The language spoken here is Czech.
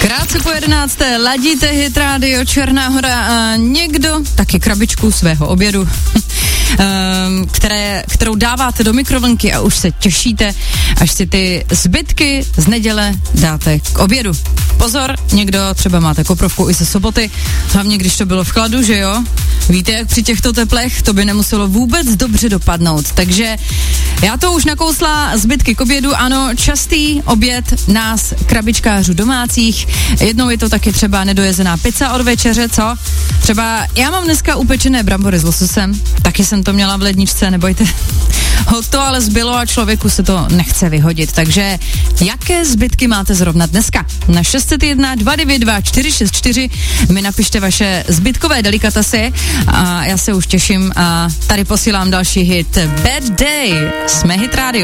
Krátce po 11. ladíte Hit Radio Černá Hora a někdo taky krabičku svého obědu, kterou dáváte do mikrovlnky a už se těšíte, až si ty zbytky z neděle dáte k obědu. Pozor, někdo třeba máte koprovku i ze soboty, hlavně když to bylo v chladu, že jo? Víte, jak při těchto teplech to by nemuselo vůbec dobře dopadnout. Takže já to už nakousla zbytky k obědu, ano, častý oběd nás krabičkářů domácích. Jednou je to taky třeba nedojezená pizza od večeře, co? Třeba já mám dneska upečené brambory s lososem, taky jsem to měla v ledničce, nebojte. To ale zbylo a člověku se to nechce vyhodit. Takže jaké zbytky máte zrovna dneska? Na 601 292 464 mi napište vaše zbytkové delikatesy a já se už těším a tady posílám další hit Bad Day. Jsme Hit Radio.